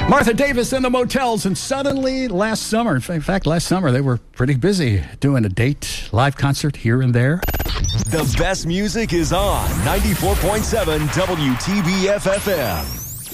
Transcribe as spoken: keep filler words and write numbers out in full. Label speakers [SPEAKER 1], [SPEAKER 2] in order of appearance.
[SPEAKER 1] Martha Davis and the Motels, and suddenly last summer, in fact, last summer, they were pretty busy doing a date, live concert here and there.
[SPEAKER 2] The best music is on ninety-four point seven W T B F F M.